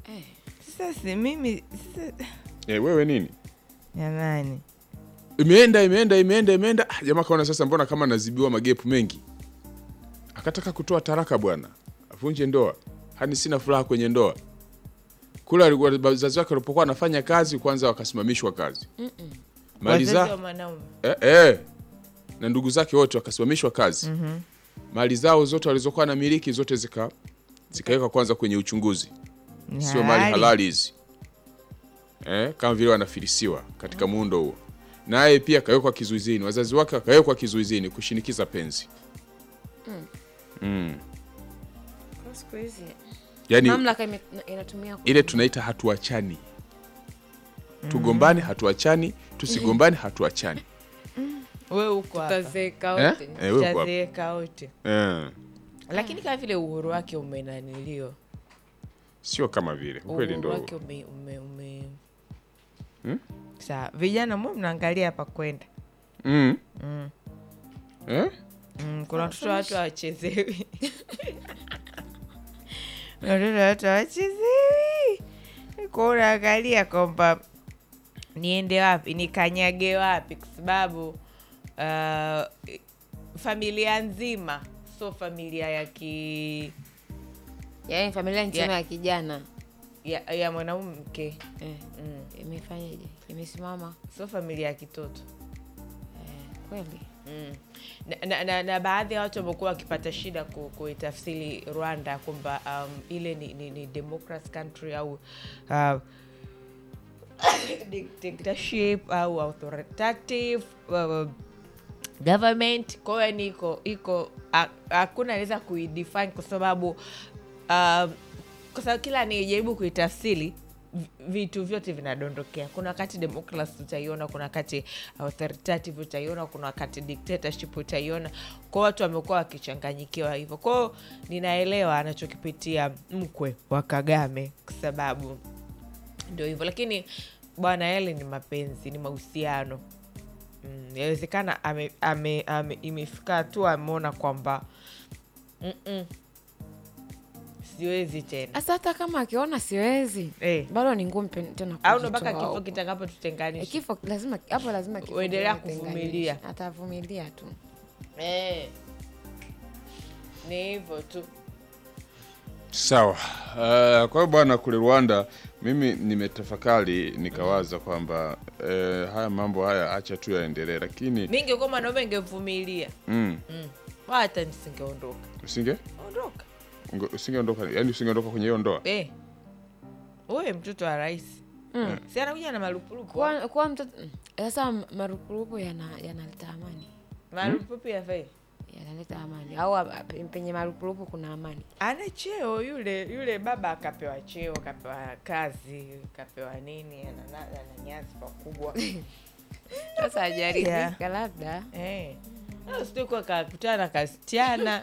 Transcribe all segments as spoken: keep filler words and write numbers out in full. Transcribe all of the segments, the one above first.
Eh. Sasa si mimi sasa... Eh, wewe nini? Jamani. Imeenda imeenda imeenda imeenda. Ah, jamaa kaona sasa mbona kama nazibiwa magepu mengi. Akataka kutoa taraka bwana. Avunje ndoa. Hani sina furaha kwenye ndoa. Kula alikuwa wazazi wake walipokuwa anafanya kazi kwanza wakasimamishwa kazi. Mm. Maliza eh, eh na ndugu zake wote wakasimamishwa kazi. Mhm. Mali zao zote walizokuwa na miliki zote zika zikaweka kwanza kwenye uchunguzi. Sio mali halali hizi. Eh, kama vile wanafilisiwa katika muundo huo. Naye pia kawekwa kizuizini, wazazi wake wakawekwa kizuizini kushinikiza penzi. Mm. Mm. Kwa siku hizi Yaani mamlaka inatumia ile tunaita hatuachani. Mm. Tugombane hatuachani, tusigombane hatuachani. Wewe uko hapa. Tazeka wote. Eh, eh wewe uko hapa. Tazeka wote. Eh. Lakini kama vile uhuru wake umenanilio. Sio kama vile. Kweli ndio. Uhuru wake ume ume, ume... Hmm? Sawa, vijana mbona mnaangalia hapa kwenda? Mm. Mm. Eh? Mm, kuna watoto watu wachezewi. Watoto watu wachezewi. Kwa unaangalia kwamba niende wapi, nikanyage wapi kwa sababu uh, familia nzima, so familia ya ki yaani familia nzima ya, ya kijana ya, ya mwanamke eh, mm. imefanyaje? Imesimama, so familia ya kitoto eh, kweli. Mm. Na, na, na, na baadhi ya watu wamekuwa wakipata shida kuitafsiri Rwanda kwamba um, ile ni, ni, ni democracy country au uh, dictatorship au authoritative uh, government. Kwa hiyo niko iko hakuna anaweza kuidefine kwa sababu uh, kwa sababu kila anijaribu kuitafsiri vitu vyote vinadondokea. Kuna wakati democracy utaiona, kuna wakati authoritative utaiona, kuna wakati dictatorship utaiona. Kwa watu wamekuwa wakichanganyikiwa hivyo. Kwa hiyo ninaelewa anachokipitia mkwe wa Kagame kwa sababu ndio hivyo. Lakini bwana yale ni mapenzi, ni mahusiano. Mm, yawezekana ame, ame, ame, imefika tu ameona kwamba mm -mm. siwezi tena. Asa hata kama akiona siwezi, eh, bado ni ngumu tena. Au ndo mpaka kifo kitakapo tutenganisha. Eh, kifo lazima, hapo lazima kifo. Uendelea kuvumilia. Atavumilia tu. Eh. Ni hivyo tu. Sawa. Uh, kwa hiyo bwana kule Rwanda mimi nimetafakari nikawaza kwamba uh, haya mambo haya acha tu yaendelee, lakini mimi ningekuwa mwanaume ningevumilia. Mm. Mm. Hata nisingeondoka. Usinge? Ondoka. Usingeondoka, yani usingeondoka kwenye hiyo ndoa. Eh. Wewe mtoto wa rais. Mm. Si anakuja na marupurupu. Kwa kwa mtoto sasa marupurupu yana yanaleta amani. Marupurupu ya faida. Yanaleta amani. Au penye marupurupu kuna amani. Ana cheo yule yule baba akapewa cheo, akapewa kazi, akapewa nini, ana ana nyadhifa kubwa. Sasa hajaridhika yeah. Labda eh au sio kwa kakutana kasichana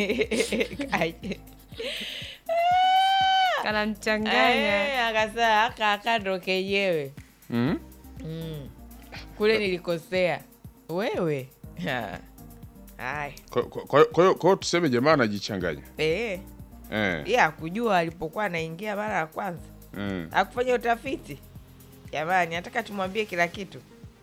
kana mchanganya eh akasa aka akando kenyewe. Mm. Mm. Kule nilikosea. Wewe. Hai. Kwa hiyo kwa tuseme jamaa anajichanganya. Eh. Eh. Yeah, kujua alipokuwa anaingia mara ya kwanza. Mm. Akufanya utafiti. Jamani, nataka tumwambie kila kitu.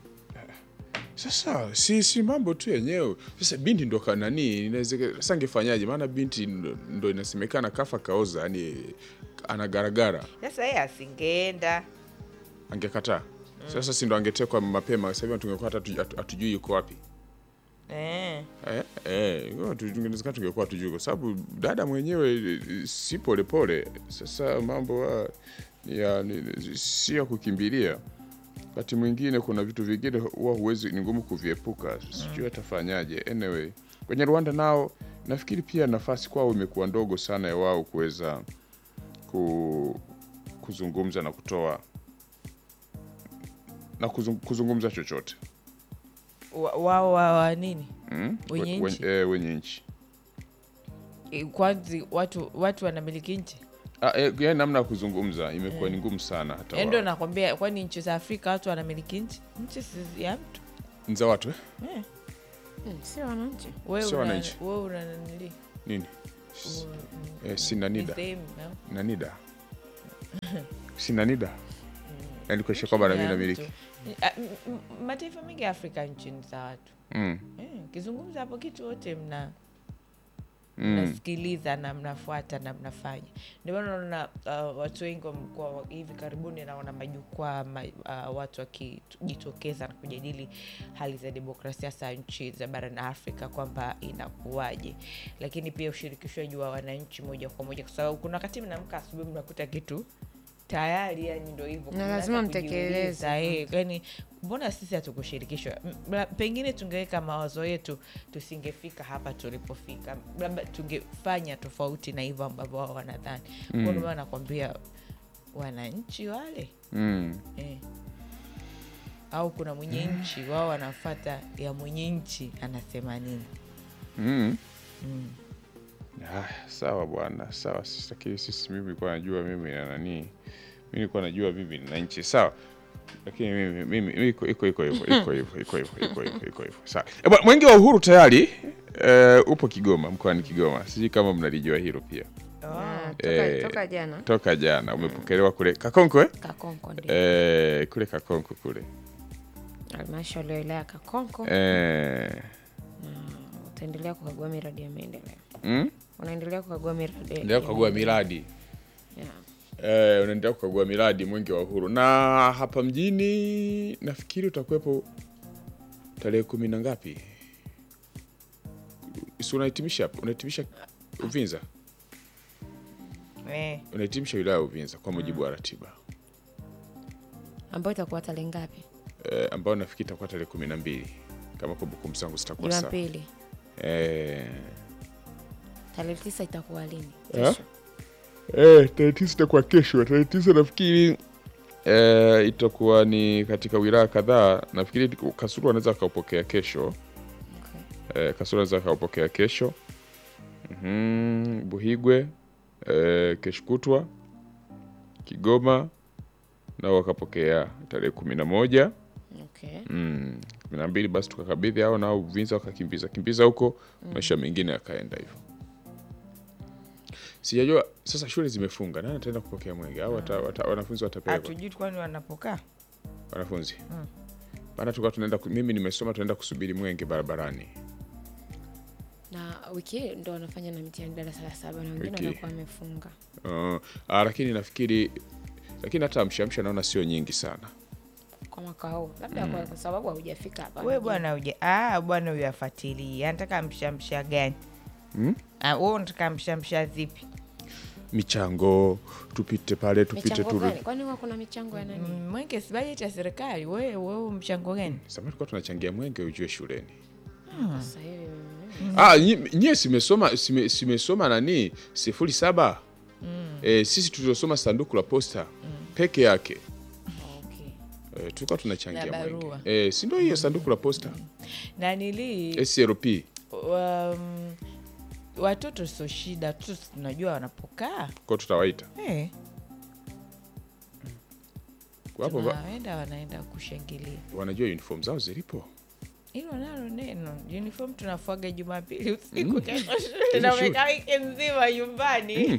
Sasa si si mambo tu yenyewe. Sasa binti ndo kanani inawezekana sasa angefanyaje? Maana binti ndo, ndo inasemekana kafa kaoza, yani anagaragara. Sasa yeye asingeenda. Angekataa. Mm. Sasa si ndo angetekwa mapema. Sasa hivi tungekuwa hata hatujui yuko wapi. Eh. Eh eh, hiyo tungeweza tungekuwa tujui kwa sababu dada mwenyewe si pole pole. Sasa mambo ya si ya kukimbilia. Wakati mwingine kuna vitu vingine huwa huwezi, ni ngumu kuviepuka. Sijui atafanyaje. Anyway, kwenye Rwanda nao nafikiri pia nafasi kwao imekuwa ndogo sana ya wao kuweza ku, kuzungumza na kutoa na kuzung, kuzungumza chochote. Wao wa, wa, wa nini? Mm? Wenye nchi. Eh, wenye nchi. E, kwanza watu watu wanamiliki nchi. Ah, eh, yani namna ya kuzungumza imekuwa ni ngumu sana hata wao. Ndio nakwambia, kwani nchi za Afrika watu wanamiliki nchi? Nchi si ya mtu. Ni za watu eh? Eh. Hmm, si wananchi. Wewe una wewe una nini? Nini? Eh, si Nanida. Nanida. Sina nida. Yaani kuhakikisha kwamba na mimi namiliki. Ah, m- m- mataifa mengi ya Afrika nchini za watu. Mm. Eh, kizungumza hapo kitu wote mna Mm. mnasikiliza na mnafuata na mnafanya. Ndio maana unaona uh, watu wengi wamekuwa hivi karibuni naona majukwaa ma, uh, watu wakijitokeza na kujadili hali za demokrasia hasa nchi za barani Afrika kwamba inakuwaje, lakini pia ushirikishwaji wa wananchi moja kwa moja, kwa sababu kuna wakati mnaamka asubuhi mnakuta kitu tayari, yani ndio hivyo, Na lazima mnaanza mtekeleze. kujiuliza, eh, yani mbona sisi hatukushirikishwa? M- la- Pengine tungeweka mawazo yetu tusingefika hapa tulipofika, labda tungefanya tofauti na hivyo ambavyo wao wanadhani. Mm. Kwa maana nakwambia wananchi wale Mm. eh, au kuna mwenye nchi wao wanafuata ya mwenye nchi anasema nini. Mm. Mm. Ah, sawa bwana, sawa. Sisi lakini sisi mimi nilikuwa najua mimi na nani. Mimi nilikuwa najua mimi na nchi, sawa. Lakini mimi mimi iko iko iko hivyo, iko hivyo, iko hivyo, iko hivyo, iko hivyo. Sawa. Eh, bwana, Mwenge wa Uhuru tayari eh, upo Kigoma, mkoani Kigoma. Sijui kama mnalijua hilo pia. Ah, toka, Eh, toka jana Toka jana umepokelewa kule Kakonko eh? Kakonko ndio Eh, kule Kakonko kule. halmashauri ya wilaya ya Kakonko. Eh. Utaendelea kukagua miradi ya maendeleo. Mm? Unaendelea kukagua miradi. Ndio kukagua miradi. Yeah. Eh, unaendelea kukagua miradi Mwenge wa Uhuru. Na hapa mjini nafikiri utakuwepo tarehe kumi na ngapi? Si unahitimisha hapo? Unahitimisha Uvinza? Eh, Unahitimisha wilaya ya Uvinza kwa mujibu wa ratiba. Ambayo itakuwa tarehe ngapi? Eh, ambao nafikiri itakuwa tarehe kumi na mbili kama kumbukumbu zangu zitakuwa sawa. Jumapili. Eh. Tarehe tisa itakuwa lini? Eh? Kesho. Eh, tarehe tisa itakuwa kesho. Tarehe tisa nafikiri eh, itakuwa ni katika wilaya kadhaa. Nafikiri Kasulu anaweza kaupokea kesho. Okay. Eh, Kasulu anaweza kaupokea kesho. Mhm, Buhigwe eh, kesho kutwa. Kigoma nao wakapokea tarehe kumi na moja. Okay. Mm, kumi na mbili basi tukakabidhi hao nao Uvinza wakakimbiza kimbiza huko. Mm. Maisha mengine yakaenda hivyo. Sijajua sasa shule zimefunga, nani ataenda kupokea mwenge au wata, wata, wanafunzi watapelekwa? hatujui kwani wanapokaa. Wanafunzi. Mm. Bana tulikuwa tunaenda ku- mimi nimesoma tunaenda kusubiri mwenge barabarani. Na wiki hii ndo wanafanya na mitihani darasa la saba na wengine Wiki. wanakuwa wamefunga. Uh, ah, lakini nafikiri lakini hata amshamsha naona sio nyingi sana. Kwa mwaka huu. Labda kwa, kwa sababu haujafika hapa. Wewe bwana uje, ah bwana huyu afuatilie. Anataka mshamsha gani? Mm? Ah, wewe unataka mshamsha zipi? Michango tupite pale tupite Michango tu. gani? Kwani huwa kuna michango ya nani? Mm, Mwenge si bajeti ya serikali. Wewe wewe mchango gani? Sasa tulikuwa tunachangia mwenge ujue shuleni. Sasa hivi Ah, nyi- nyie simesoma sime, simesoma nani sifuri saba. Mm. Eh, sisi tulizosoma sanduku la posta peke yake. okay. Eh, tulikuwa tunachangia Na mwenge. barua. Eh, si ndio hiyo sanduku la posta? Na nili S L P. um, watoto sio shida, watoto si tunajua wanapokaa. Kwa tutawaita. Eh, Wapo ba- tunaenda wanaenda kushangilia. wanajua uniform zao zilipo. Hilo nalo neno. Uniform tunafuaga Jumapili usiku kesho Kesho shule. Na shule. umekaa wiki nzima nyumbani.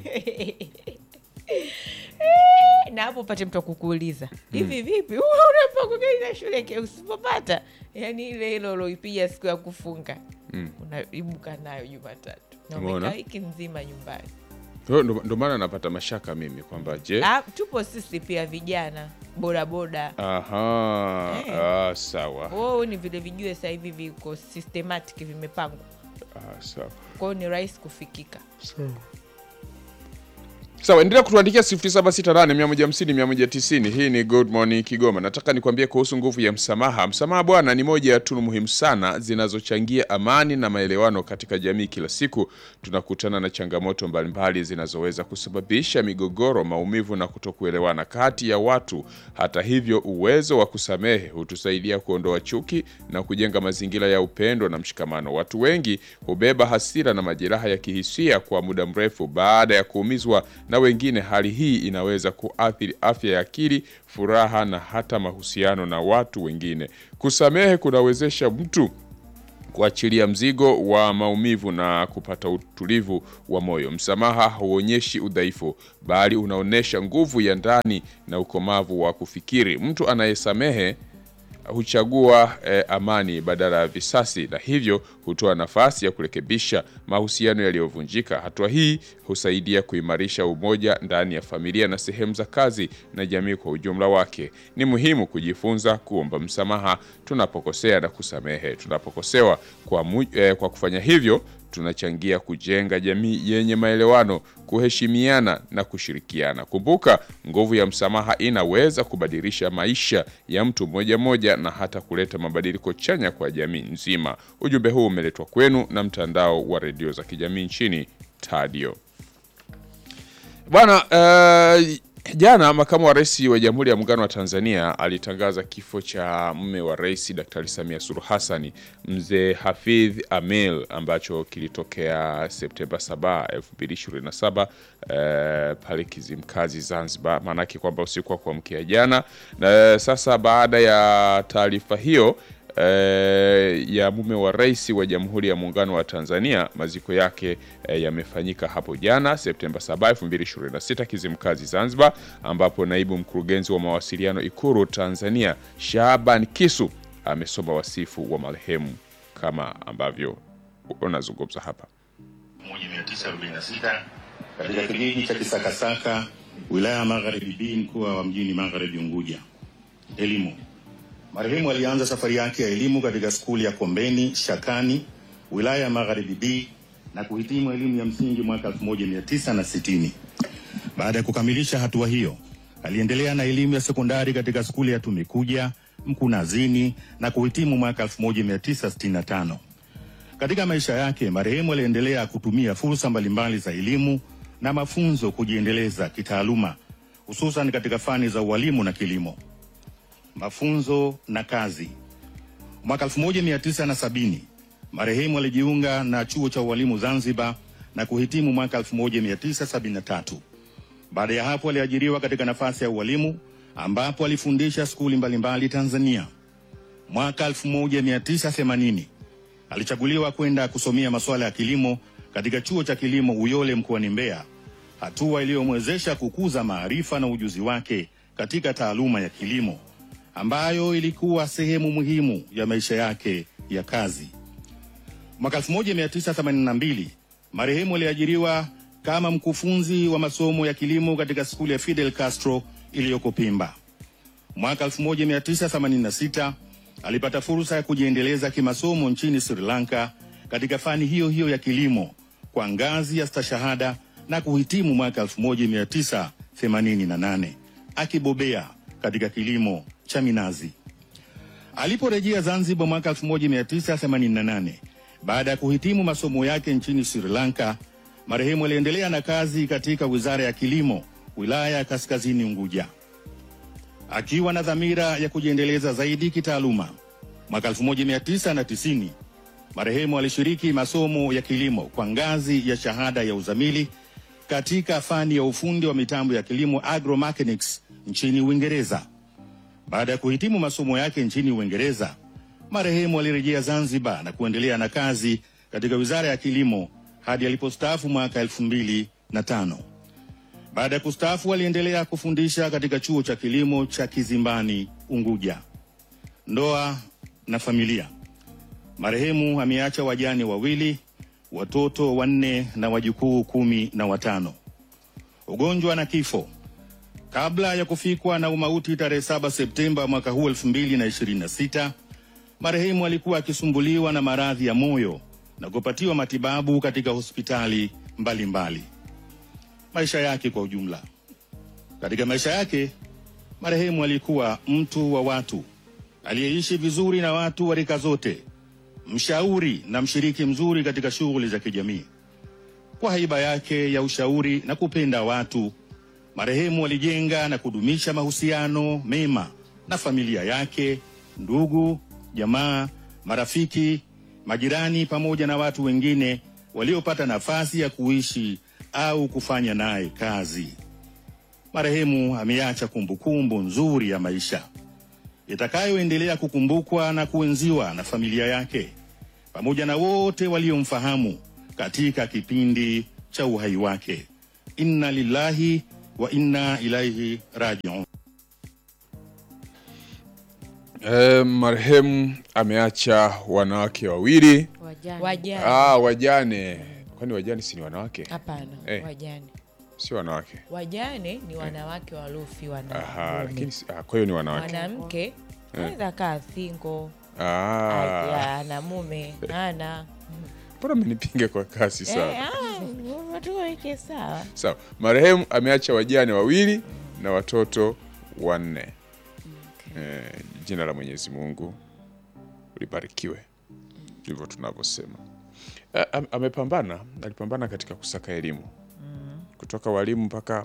Na hapo upate mtu akukuuliza hivi vipi unapaka kwenda shule ke usipopata, yani ile hilo uloipiga siku ya kufunga Mm. unaibuka nayo Jumatatu na Umeona? umekaa wiki nzima nyumbani. Kwa hiyo ndo ndo maana napata mashaka mimi kwamba je. Ah, tupo sisi pia vijana bodaboda. Aha. Eh. Ah, sawa. Oh, ni vile vijue sasa hivi viko systematic vimepangwa, Ah, sawa. kwa hiyo ni rahisi kufikika. Sawa, endelea kutuandikia sifuri saba sita nane mia moja hamsini mia moja tisini. Hii ni Good Morning Kigoma. Nataka nikwambie kuhusu nguvu ya msamaha. Msamaha bwana ni moja ya tunu muhimu sana zinazochangia amani na maelewano katika jamii. Kila siku tunakutana na changamoto mbalimbali zinazoweza kusababisha migogoro, maumivu na kutokuelewana kati ya watu. Hata hivyo, uwezo wa kusamehe hutusaidia kuondoa chuki na kujenga mazingira ya upendo na mshikamano. Watu wengi hubeba hasira na majeraha ya kihisia kwa muda mrefu baada ya kuumizwa na wengine. Hali hii inaweza kuathiri afya ya akili, furaha na hata mahusiano na watu wengine. Kusamehe kunawezesha mtu kuachilia mzigo wa maumivu na kupata utulivu wa moyo. Msamaha hauonyeshi udhaifu, bali unaonesha nguvu ya ndani na ukomavu wa kufikiri. Mtu anayesamehe huchagua eh, amani badala ya visasi, na hivyo hutoa nafasi ya kurekebisha mahusiano yaliyovunjika. Hatua hii husaidia kuimarisha umoja ndani ya familia na sehemu za kazi na jamii kwa ujumla wake. Ni muhimu kujifunza kuomba msamaha tunapokosea na kusamehe tunapokosewa. Kwa, mu, eh, kwa kufanya hivyo tunachangia kujenga jamii yenye maelewano, kuheshimiana na kushirikiana. Kumbuka, nguvu ya msamaha inaweza kubadilisha maisha ya mtu mmoja mmoja na hata kuleta mabadiliko chanya kwa jamii nzima. Ujumbe huu umeletwa kwenu na mtandao wa redio za kijamii nchini Tadio. Bwana, uh, jana makamu wa rais wa Jamhuri ya Muungano wa Tanzania alitangaza kifo cha mume wa rais Daktari Samia Suluhu Hassan, mzee Hafidh Amil, ambacho kilitokea Septemba saba elfu mbili ishirini na saba eh, pale Kizimkazi Zanzibar. Maanake kwamba usiku wa kuamkia jana. Na sasa baada ya taarifa hiyo E, ya mume wa rais wa Jamhuri ya Muungano wa Tanzania, maziko yake e, yamefanyika hapo jana Septemba saba elfu mbili ishirini na sita Kizimkazi Zanzibar, ambapo naibu mkurugenzi wa mawasiliano Ikulu Tanzania Shaban Kisu amesoma wasifu wa marehemu kama ambavyo unazungumza hapa. elfu moja mia tisa arobaini na sita katika kijiji cha Kisakasaka, wilaya ya Magharibi B, mkoa wa Mjini Magharibi Unguja. Elimu. Marehemu alianza safari yake ya elimu katika skuli ya Kombeni Shakani, wilaya ya Magharibi B, na kuhitimu elimu ya msingi mwaka elfu moja mia tisa sitini. Baada ya kukamilisha hatua hiyo, aliendelea na elimu ya sekondari katika skuli ya Tumikuja Mkunazini na kuhitimu mwaka elfu moja mia tisa sitini na tano. Katika maisha yake, marehemu aliendelea kutumia fursa mbalimbali za elimu na mafunzo kujiendeleza kitaaluma, hususan katika fani za ualimu na kilimo. Mafunzo na kazi. Mwaka elfu moja mia tisa sabini, marehemu alijiunga na chuo cha ualimu Zanzibar na kuhitimu mwaka elfu moja mia tisa sabini na tatu. Baada ya hapo aliajiriwa katika nafasi ya ualimu ambapo alifundisha skuli mbalimbali Tanzania. Mwaka elfu moja mia tisa themanini alichaguliwa kwenda kusomea masuala ya kilimo katika chuo cha kilimo Uyole mkoani Mbeya, hatua iliyomwezesha kukuza maarifa na ujuzi wake katika taaluma ya kilimo, ambayo ilikuwa sehemu muhimu ya maisha yake ya kazi. Mwaka elfu moja mia tisa themanini na mbili, marehemu aliajiriwa kama mkufunzi wa masomo ya kilimo katika skuli ya Fidel Castro iliyoko Pemba. Mwaka elfu moja mia tisa themanini na sita, alipata fursa ya kujiendeleza kimasomo nchini Sri Lanka katika fani hiyo hiyo ya kilimo kwa ngazi ya stashahada na kuhitimu mwaka elfu moja mia tisa themanini na nane akibobea katika kilimo cha minazi. Aliporejea Zanzibar mwaka elfu moja mia tisa themanini na nane baada ya kuhitimu masomo yake nchini Sri Lanka, marehemu aliendelea na kazi katika Wizara ya Kilimo, wilaya ya Kaskazini Unguja. Akiwa na dhamira ya kujiendeleza zaidi kitaaluma, mwaka elfu moja mia tisa tisini marehemu alishiriki masomo ya kilimo kwa ngazi ya shahada ya uzamili katika fani ya ufundi wa mitambo ya kilimo agromechanics nchini Uingereza. Baada ya kuhitimu masomo yake nchini Uingereza, marehemu alirejea Zanzibar na kuendelea na kazi katika Wizara ya Kilimo hadi alipostaafu mwaka elfu mbili na tano. Baada ya kustaafu aliendelea kufundisha katika chuo cha kilimo cha Kizimbani Unguja. Ndoa na familia. Marehemu ameacha wajane wawili, watoto wanne na wajukuu kumi na watano. Ugonjwa na kifo. Kabla ya kufikwa na umauti tarehe saba Septemba mwaka huu elfu mbili na ishirini na sita, marehemu alikuwa akisumbuliwa na maradhi ya moyo na kupatiwa matibabu katika hospitali mbalimbali mbali. Maisha yake kwa ujumla. Katika maisha yake, marehemu alikuwa mtu wa watu, aliyeishi vizuri na watu wa rika zote, mshauri na mshiriki mzuri katika shughuli za kijamii. Kwa haiba yake ya ushauri na kupenda watu, marehemu alijenga na kudumisha mahusiano mema na familia yake, ndugu, jamaa, marafiki, majirani pamoja na watu wengine waliopata nafasi ya kuishi au kufanya naye kazi. Marehemu ameacha kumbukumbu nzuri ya maisha itakayoendelea kukumbukwa na kuenziwa na familia yake, pamoja na wote waliomfahamu katika kipindi cha uhai wake. Inna lillahi wa inna ilaihi rajiun. Eh, marehemu ameacha wanawake wawili. Wajane. Wajane. Ah, wajane. Kwani wajane si ni wanawake? Hapana, Eh. wajane. Si wanawake. Wajane ni wanawake waliofiwa na Aha, mume. lakini si- ah, kwa hiyo ni wanawake. Mwanamke anaweza kaa single, Ah. ana mume, ana Mbona mmenipinga kwa kasi sana? Eh, ah, watu waweke sawa. Sawa. Marehemu ameacha wajane wawili na watoto wanne. Eh, jina la Mwenyezi Mungu libarikiwe. Ndivyo tunavyosema. Eh, am- amepambana, alipambana katika kusaka elimu. Kutoka walimu mpaka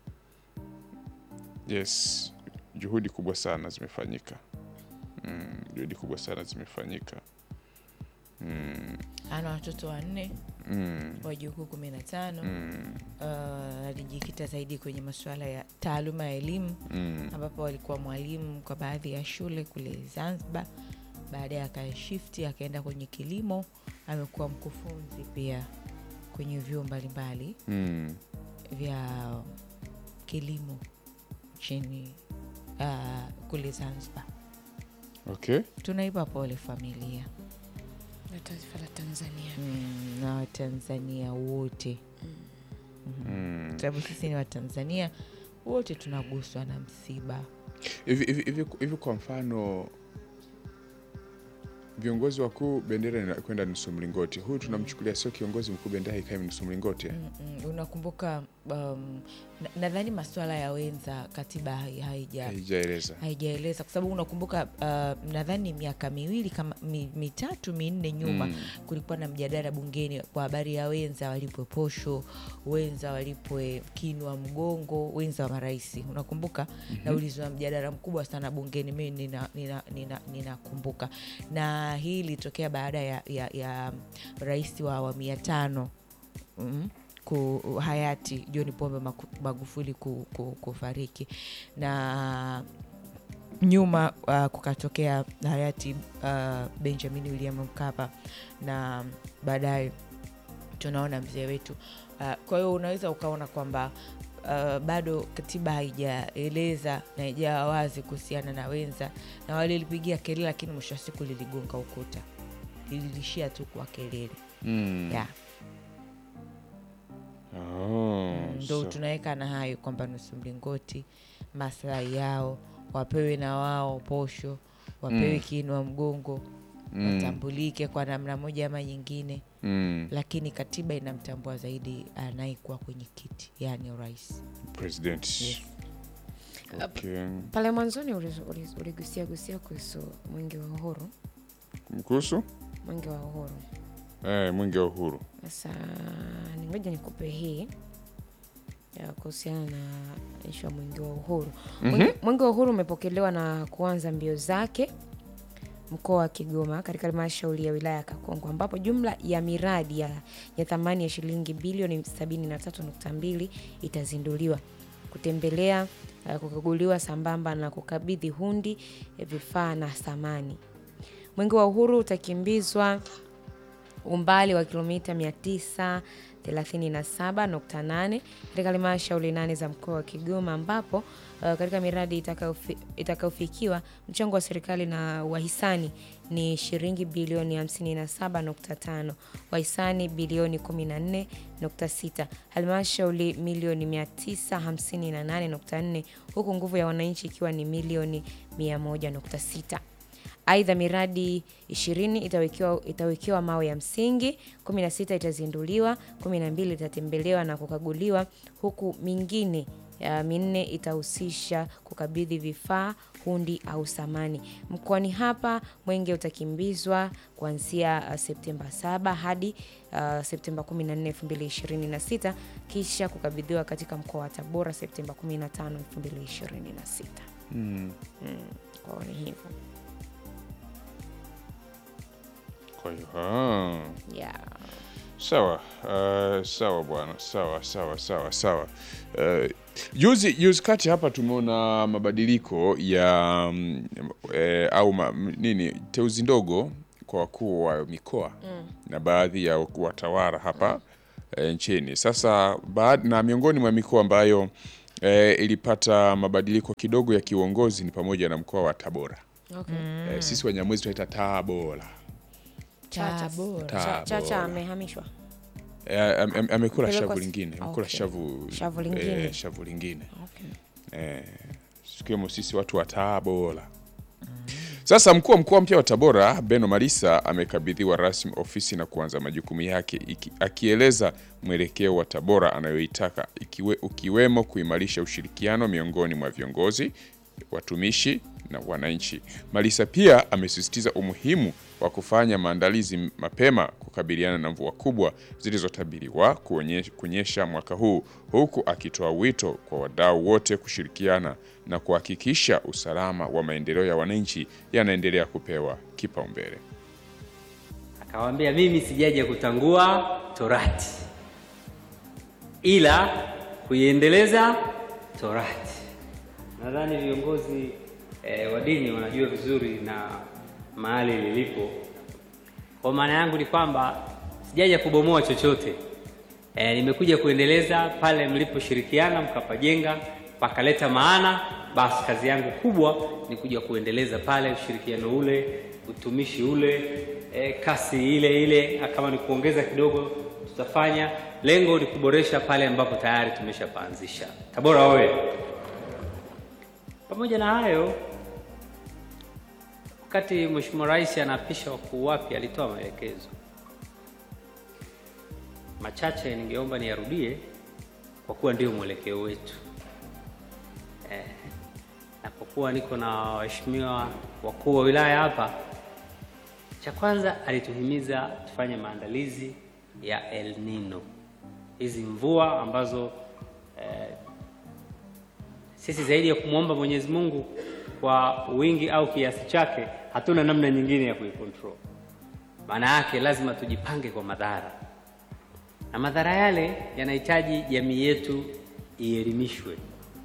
yes, juhudi kubwa sana zimefanyika. Mm, juhudi kubwa sana zimefanyika. Mm, Ana watoto wanne, mm, wajukuu kumi na tano. mm, Uh, alijikita zaidi kwenye masuala ya taaluma ya elimu, mm. ambapo alikuwa mwalimu kwa baadhi ya shule kule Zanzibar. Baadaye akashifti akaenda kwenye kilimo, amekuwa mkufunzi pia kwenye vyuo mbalimbali Mm. vya kilimo nchini uh, kule Zanzibar. Okay. Tunaipa pole familia Na taifa la Tanzania. mm, na Watanzania wote Mm. sababu sisi ni Watanzania wote tunaguswa na msiba. Hivi hivi hivi hivi kwa mfano viongozi wakuu bendera inakwenda nusu mlingoti. Huyu tunamchukulia sio kiongozi mkuu, bendera ikae nusu mlingoti. Mm, mm, unakumbuka um, na- nadhani masuala ya wenza katiba hai- haija Haijaeleza. haijaeleza kwa sababu unakumbuka uh, nadhani miaka miwili kama mi, mitatu minne nyuma Mm. kulikuwa na mjadala bungeni kwa habari ya wenza walipwe posho, wenza walipwe kinwa mgongo, wenza wa marais. Unakumbuka? Mm-hmm. Na ulizwa mjadala mkubwa sana bungeni, mimi nina nina nina ninakumbuka. Na hii ilitokea baada ya, ya, ya rais wa awamu ya tano mm, ku, hayati John Pombe Maku- Magufuli ku, ku, kufariki, na nyuma uh, kukatokea hayati uh, Benjamin William Mkapa, na baadaye tunaona mzee wetu uh, kwa hiyo unaweza ukaona kwamba uh, bado katiba haijaeleza na haijawa wazi kuhusiana na wenza, na walilipigia kelele, lakini mwisho wa siku liligonga ukuta, lililishia tu kwa kelele. Mm. Yeah. Oh, Ndo so- tunaweka na hayo kwamba nusu mlingoti, maslahi yao, wapewe na wao posho, wapewe Mm. kiinua mgongo, Mm. watambulike kwa namna moja ama nyingine, Mm. lakini katiba inamtambua zaidi anayekuwa kwenye kiti, yani rais. President. Yes. Okay. Pale mwanzoni uliz- uliz- uligusia gusia kuhusu mwingi wa uhuru, Kuhusu mwingi wa uhuru. eh, mwingi wa uhuru. Sasa ningoja nikupe hii ya kuhusiana na ishu ya mwingi wa uhuru. Mwingi, mwingi wa uhuru umepokelewa na kuanza mbio zake mkoa wa Kigoma katika halmashauri ya wilaya ya Kakongo, ambapo jumla ya miradi ya, ya thamani ya shilingi bilioni sabini na tatu nukta mbili itazinduliwa, kutembelea, uh, kukaguliwa sambamba na kukabidhi hundi ya vifaa na samani. Mwingi wa uhuru utakimbizwa umbali wa kilomita mia tisa thelathini na saba nukta nane katika halmashauri nane za mkoa wa Kigoma, ambapo uh, katika miradi itakayofi- itakayofikiwa mchango wa serikali na wahisani ni shilingi bilioni hamsini na saba nukta tano, wahisani bilioni kumi na nne nukta sita, halmashauri milioni mia tisa hamsini na nane nukta nne, huku nguvu ya wananchi ikiwa ni milioni mia moja nukta sita. Aidha, miradi ishirini itawekewa itawekewa mawe ya msingi, kumi na sita itazinduliwa, kumi na mbili itatembelewa na kukaguliwa, huku mingine ya minne itahusisha kukabidhi vifaa, hundi au samani. Mkoani hapa mwenge utakimbizwa kuanzia uh, Septemba saba hadi uh, Septemba kumi na nne elfu mbili ishirini na sita, kisha kukabidhiwa katika mkoa wa Tabora Septemba kumi na tano elfu mbili ishirini na sita. Mm. Mm, kwa ni hivyo. Kwa hiyo ah. Yeah. Sawa, uh, sawa bwana, sawa sawa sawa sawa. Uh, juzi juzi kati hapa tumeona mabadiliko ya mm, eh, au ma, m- nini teuzi ndogo kwa wakuu wa mikoa mm. na baadhi ya watawala hapa e, nchini. Sasa baad, na miongoni mwa mikoa ambayo e, ilipata mabadiliko kidogo ya kiuongozi ni pamoja na mkoa wa Tabora. Okay. Mm. E, sisi Wanyamwezi tunaita Tabora. Chacha. Tabora. Chacha amehamishwa. E, am, am, amekula Pelekwa- shavu lingine, amekula Okay. shavu Shavu lingine. E, shavu lingine. Okay. Eh, sikiwemo sisi watu wa Tabora. Sasa mkuu wa mkoa mpya wa Tabora Beno Malisa amekabidhiwa rasmi ofisi na kuanza majukumu yake iki, akieleza mwelekeo wa Tabora anayoitaka ikiwe, ukiwemo kuimarisha ushirikiano miongoni mwa viongozi, watumishi na wananchi. Malisa pia amesisitiza umuhimu wa kufanya maandalizi mapema kukabiliana na mvua kubwa zilizotabiriwa kuonyesha, kunyesha mwaka huu, huku akitoa wito kwa wadau wote kushirikiana na kuhakikisha usalama wa maendeleo ya wananchi yanaendelea kupewa kipaumbele. Akawaambia, mimi sijaja kutangua Torati ila kuiendeleza Torati. Nadhani viongozi e, wa dini wanajua vizuri na mahali lilipo. Kwa maana yangu ni kwamba sijaja kubomoa chochote. E, nimekuja kuendeleza pale mliposhirikiana mkapajenga pakaleta maana. Basi kazi yangu kubwa ni kuja kuendeleza pale ushirikiano ule, utumishi ule, e, kasi ile ile, kama ni kuongeza kidogo tutafanya. Lengo ni kuboresha pale ambapo tayari tumeshapaanzisha. Tabora wewe. Pamoja na hayo, wakati Mheshimiwa Rais anapisha wakuu wapya alitoa maelekezo machache, ningeomba niyarudie kwa kuwa ndio mwelekeo wetu. Eh, napokuwa niko na waheshimiwa wakuu wa wilaya hapa, cha kwanza alituhimiza tufanye maandalizi ya El Nino. Hizi mvua ambazo eh, sisi zaidi ya kumwomba Mwenyezi Mungu kwa wingi au kiasi chake, hatuna namna nyingine ya kuikontrol. Maana yake lazima tujipange kwa madhara. Na madhara yale yanahitaji jamii yetu ielimishwe.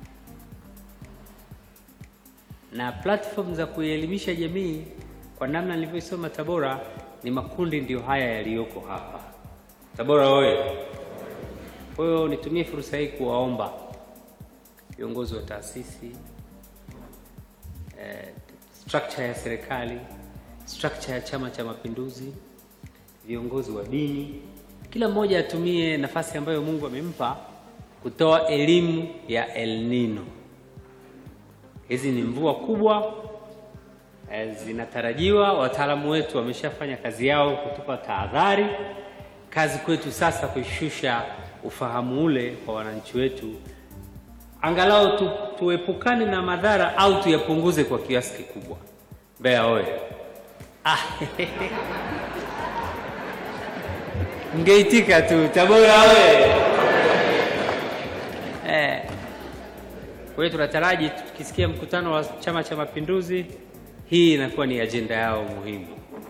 Na platform za kuelimisha jamii kwa namna nilivyosoma Tabora ni makundi ndio haya yaliyoko hapa. Tabora wewe. Kwa hiyo nitumie fursa hii kuwaomba viongozi wa taasisi, eh, structure ya serikali, structure ya Chama cha Mapinduzi, viongozi wa dini, kila mmoja atumie nafasi ambayo Mungu amempa kutoa elimu ya El Nino. Hizi ni mvua kubwa, eh, zinatarajiwa. Wataalamu wetu wameshafanya kazi yao kutupa tahadhari. Kazi kwetu sasa kuishusha ufahamu ule kwa wananchi wetu, angalau tu, tuepukane na madhara au tuyapunguze kwa kiasi kikubwa. Mbeya oye. Ah. Mngeitika tu. Tabora oye. Eh. Kwa hiyo tunataraji tukisikia mkutano wa Chama cha Mapinduzi, hii inakuwa ni agenda yao muhimu.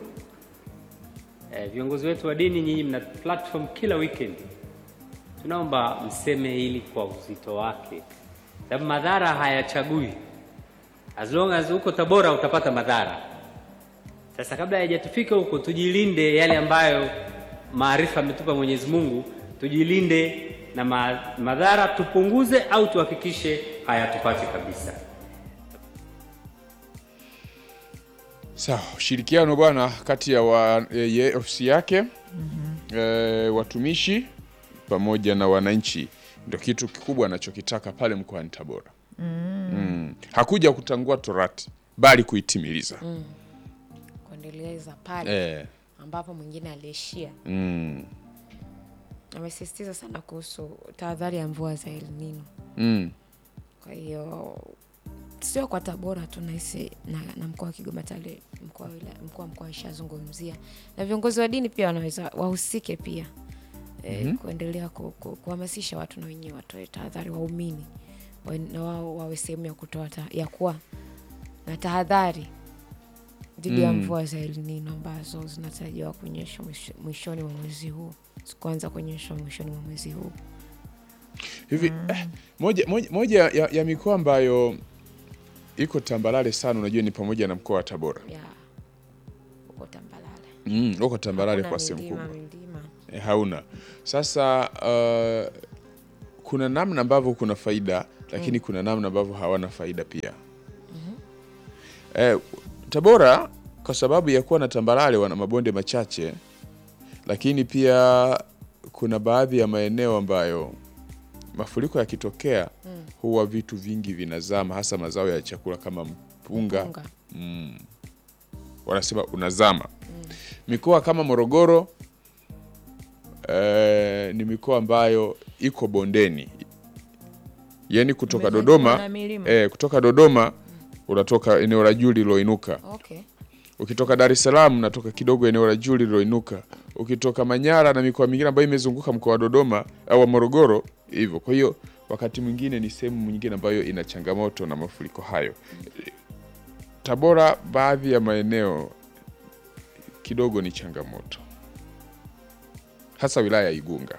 Eh, viongozi wetu wa dini, nyinyi mna platform kila weekend. Tunaomba mseme hili kwa uzito wake. Sababu madhara hayachagui. As long as uko Tabora utapata madhara. Sasa kabla hayajatufika huko, tujilinde yale ambayo maarifa ametupa Mwenyezi Mungu, tujilinde na madhara, tupunguze au tuhakikishe hayatupati kabisa. Sawa, ushirikiano bwana kati ya wa, ye, ofisi yake mm-hmm. e, watumishi pamoja na wananchi ndio kitu kikubwa anachokitaka pale mkoani Tabora. Mm. Mm. Hakuja kutangua Torati bali kuitimiliza. Mm. Kuendeleza pale eh. ambapo mwingine aliishia. Mm. Amesisitiza sana kuhusu tahadhari ya mvua za El Nino. Mm. Kwa hiyo sio kwa Tabora tunahisi na, na mkoa wa Kigoma tale mkoa mkoa mkoa ishazungumzia. Na viongozi wa dini pia wanaweza wahusike pia. E, mm-hmm. kuendelea ku, ku, kuhamasisha watu na wenyewe watoe tahadhari, waumini wa, na wao wawe sehemu ya kutoa ya kuwa na tahadhari dhidi mm. ya mvua za El Nino ambazo zinatarajiwa kunyesha mwishoni mwa mwezi huu, kuanza kunyesha mwishoni mwa mwezi huu. Hivi mm. eh, moja moja, moja ya, ya mikoa ambayo iko tambalale sana unajua ni pamoja na mkoa wa Tabora. Yeah. Uko tambalale. Mm, uko tambarare Hakuna kwa sehemu milima, kubwa. milima. E, hauna. Sasa uh, kuna namna ambavyo kuna faida lakini mm. kuna namna ambavyo hawana faida pia. Mm-hmm. E, Tabora kwa sababu ya kuwa na tambarare wana mabonde machache, lakini pia kuna baadhi ya maeneo ambayo mafuriko yakitokea mm. huwa vitu vingi vinazama, hasa mazao ya chakula kama mpunga. Mpunga. Mm. Wanasema unazama. Mm. Mikoa kama Morogoro eh, ni mikoa ambayo iko bondeni. Yaani kutoka Umezungukwa Dodoma na milima. eh, kutoka Dodoma mm. unatoka eneo la juu liloinuka. Okay. Ukitoka Dar es Salaam unatoka kidogo eneo la juu liloinuka. Ukitoka Manyara na mikoa mingine ambayo imezunguka mkoa wa Dodoma au Morogoro hivyo. Kwa hiyo wakati mwingine ni sehemu nyingine ambayo ina changamoto na mafuriko hayo. Tabora baadhi ya maeneo kidogo ni changamoto, hasa wilaya ya Igunga.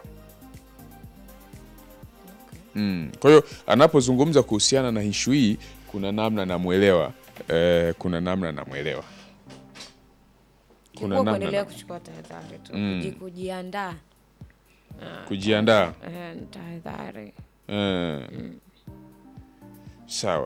Mm. Kwa hiyo anapozungumza kuhusiana na issue hii kuna namna namuelewa, eh, kuna namna namuelewa. Kuna namna kuendelea kuchukua tahadhari tu, mm. kujiandaa. Kujiandaa. Eh, tahadhari. Eh. Mm. Sawa.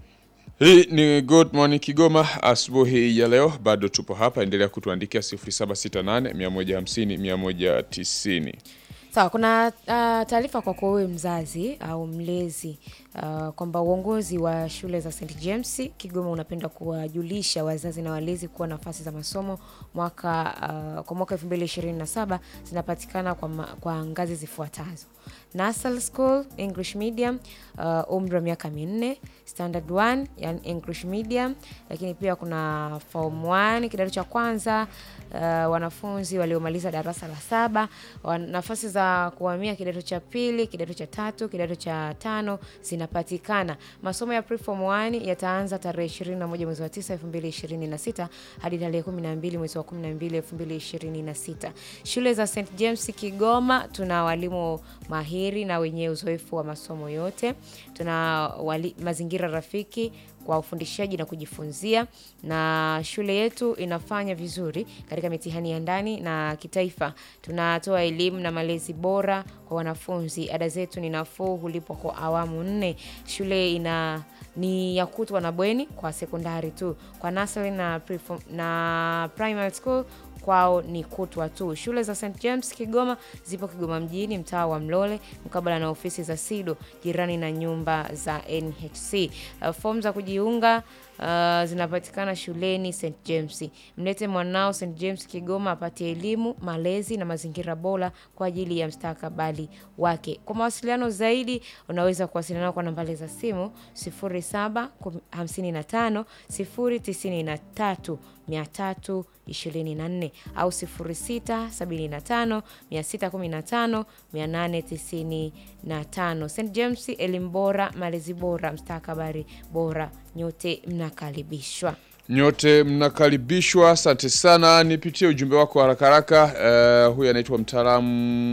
Hii ni Good Morning Kigoma asubuhi ya leo. Bado tupo hapa, endelea kutuandikia sifuri saba sita nane mia moja hamsini mia moja tisini. Sawa, kuna uh, taarifa kwa kwa wewe mzazi au mlezi uh, kwamba uongozi wa shule za Saint James Kigoma unapenda kuwajulisha wazazi na walezi kuwa nafasi za masomo mwaka uh, kwa mwaka elfu mbili ishirini na saba zinapatikana kwa, ma, kwa ngazi zifuatazo: Nursery School English Medium uh, umri wa miaka minne, Standard one yani English Medium, lakini pia kuna Form one kidato cha kwanza, uh, wanafunzi waliomaliza darasa la saba, nafasi za kuhamia kidato cha pili, kidato cha tatu, kidato cha tano zinapatikana. Masomo ya Pre-Form one yataanza tarehe ishirini na moja mwezi wa tisa elfu mbili ishirini na sita hadi tarehe kumi na mbili mwezi wa kumi na mbili elfu mbili ishirini na sita. Shule za Saint James Kigoma tuna walimu mahiri na wenye uzoefu wa masomo yote. Tuna wali, mazingira rafiki kwa ufundishaji na kujifunzia, na shule yetu inafanya vizuri katika mitihani ya ndani na kitaifa. Tunatoa elimu na malezi bora kwa wanafunzi. Ada zetu ni nafuu, hulipwa kwa awamu nne. Shule ina ni ya kutwa na bweni kwa sekondari tu. Kwa nursery na pre-form, na primary school kwao ni kutwa tu. Shule za Saint James Kigoma zipo Kigoma mjini, mtaa wa Mlole, mkabala na ofisi za SIDO, jirani na nyumba za N H C. Uh, form za kujiunga uh, zinapatikana shuleni Saint James. Mlete mwanao Saint James Kigoma apate elimu, malezi na mazingira bora kwa ajili ya mustakabali wake. Kwa mawasiliano zaidi unaweza kuwasiliana kwa nambari za simu sifuri saba hamsini na tano sifuri tisini na tatu mia tatu ishirini na nne au sifuri sita sabini na tano mia sita kumi na tano mia nane tisini na tano. Saint James, elimu bora, malezi bora, mustakabali bora. Nyote mnakaribishwa. Nyote mnakaribishwa. Asante sana. Nipitie ujumbe wako haraka haraka. Uh, huyu anaitwa mtaalamu.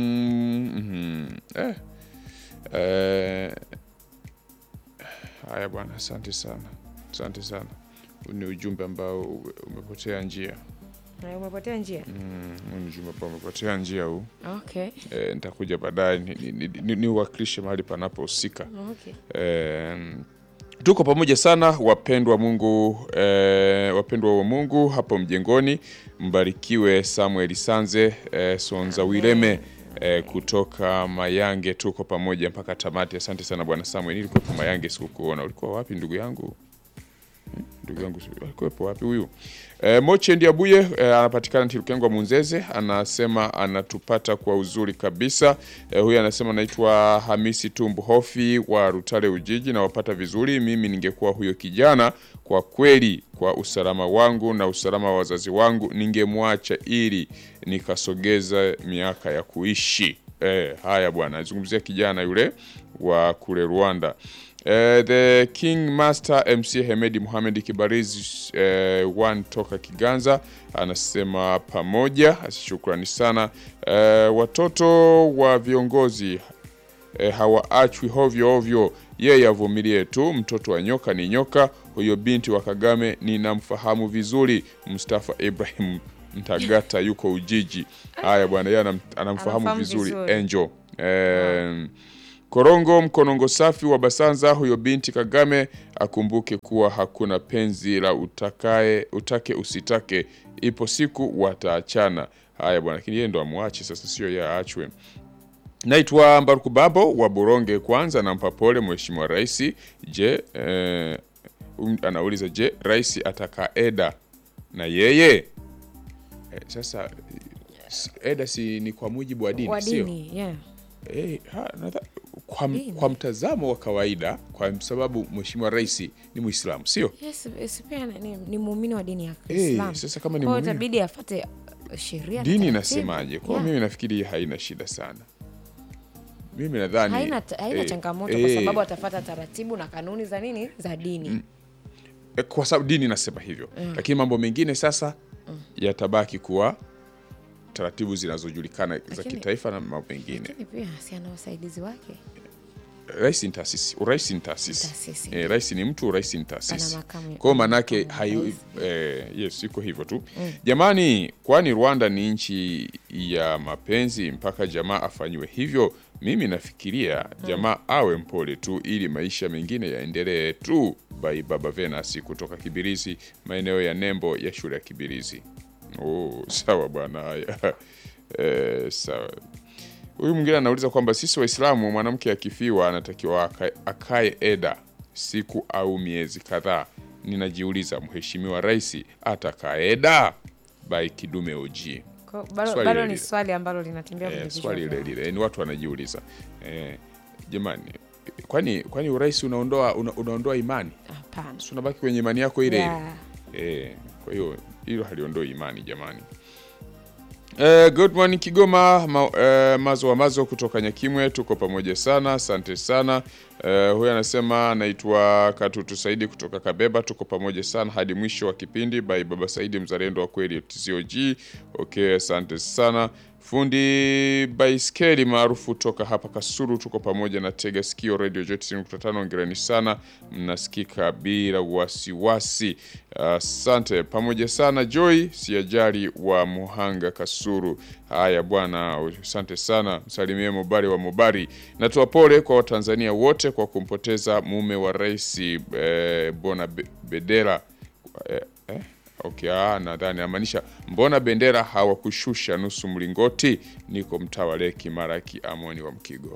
Mm-hmm. Eh. Eh. Haya bwana, asante sana. Asante sana. Ni ujumbe ambao umepotea njia. Na umepotea njia? Mm, ni ujumbe ambao umepotea njia huu. Okay. Eh, nitakuja baadaye ni, ni, ni, ni uwakilishe mahali panapohusika. Okay. Eh, tuko pamoja sana wapendwa Mungu, eh, wapendwa wa Mungu hapo mjengoni. Mbarikiwe Samuel Sanze, eh, Sonza Wileme, eh, kutoka Mayange. Tuko pamoja mpaka tamati. Asante sana bwana Samuel. Nilikuwa Mayange sikukuona. Ulikuwa wapi ndugu yangu? Ndugu yangu alikuwepo wapi huyu? E, Moche Ndiabuye e, anapatikana Tilukengwa Munzeze, anasema anatupata kwa uzuri kabisa. E, huyu anasema anaitwa Hamisi Tumbu Hofi wa Rutale Ujiji, na wapata vizuri. Mimi ningekuwa huyo kijana kwa kweli, kwa usalama wangu na usalama wa wazazi wangu ningemwacha ili nikasogeza miaka ya kuishi. E, haya bwana, nazungumzia kijana yule wa kule Rwanda. Uh, the King Master M C Hemedi Muhammad Kibarizi uh, one toka Kiganza anasema pamoja. Shukrani sana. Uh, watoto wa viongozi uh, hawaachwi hovyo hovyo, yeye avumilie tu. Mtoto wa nyoka ni nyoka. Huyo binti wa Kagame ninamfahamu vizuri, Mustafa Ibrahim Ntagata yuko Ujiji. Haya bwana, yeye anam, anamfahamu Anafahamu vizuri, vizuri. Angel. Eh, Korongo Mkonongo safi wa Basanza, huyo binti Kagame akumbuke kuwa hakuna penzi la utakae utake usitake, ipo siku wataachana. Haya bwana, lakini yeye ndo amwache sasa, sio yeye aachwe. Naitwa Mbaruku Babo wa Buronge. Kwanza nampa pole Mheshimiwa Rais. Je, eh, um, anauliza je, Rais ataka Eda na yeye? Eh, sasa Eda si ni kwa mujibu wa dini, Wa sio? dini, yeah. Eh, ha, nadha, kwa, kwa mtazamo wa kawaida, kwa sababu Mheshimiwa Rais ni Muislamu, sio? Yes, yes, pia ni, ni muumini wa dini ya Eh, Kiislamu. sasa kama ni Kwa hiyo muumini, itabidi afuate sheria na dini taratibu. inasemaje? Kwa Yeah. mimi nafikiri hii haina shida sana. Mimi nadhani Haina, haina eh, changamoto eh, kwa sababu atafuata taratibu na kanuni za nini za dini. Mm. eh, kwa sababu dini inasema hivyo. Mm. Lakini mambo mengine sasa mm. yatabaki kuwa taratibu zinazojulikana za Lakini- kitaifa na mambo mengine. Lakini pia si ana wasaidizi wake. Rais ni taasisi, urais ni taasisi. Taasisi. Eh, rais ni mtu, urais ni Ana taasisi. makamu- Kwa manake makamu hayu rais. eh, yes, iko hivyo tu. Mm. Jamani, kwani Rwanda ni nchi ya mapenzi mpaka jamaa afanywe hivyo? Mimi nafikiria jamaa awe mpole tu ili maisha mengine yaendelee tu. By Baba Venasi kutoka Kibirizi, maeneo ya nembo ya shule ya Kibirizi. Oh, sawa bwana. Haya. Eh, sawa. Huyu mwingine anauliza kwamba sisi Waislamu mwanamke akifiwa anatakiwa akae, akae Eda siku au miezi kadhaa. Ninajiuliza Mheshimiwa Rais atakaa Eda? By Kidume O G. Kwa- Bado, Swali bado lile ni lile. swali ambalo linatembea kwenye Eh, vichwa swali vyao. ile lile ni watu wanajiuliza. Eh, jamani, kwani kwani urais unaondoa una, unaondoa imani? Hapana. Si unabaki kwenye imani yako ile ile. Yeah. Eh, kwa hiyo hilo haliondoi imani jamani. Eh, good morning Kigoma, ma, eh, mazo wa mazo kutoka Nyakimwe, tuko pamoja sana, asante sana. Eh, huyu anasema anaitwa Katutu Saidi kutoka Kabeba, tuko pamoja sana hadi mwisho wa kipindi. By Baba Saidi mzalendo wa kweli T C O G. Okay, asante sana. Fundi baiskeli maarufu toka hapa Kasuru, tuko pamoja na Tega Sikio Radio Jet tisini nukta tano. Ongereni sana, mnasikika bila wasiwasi. Asante. Pamoja sana Joy Siajali wa Muhanga Kasuru. Haya bwana, asante sana. Msalimie Mobari wa Mobari. Natoa pole kwa Watanzania wote kwa kumpoteza mume wa rais eh, Bona Bedera eh, eh? Okay, ah, nadhani amaanisha mbona bendera hawakushusha nusu mlingoti. Niko mtawa Leki Maraki Amoni wa Mkigo.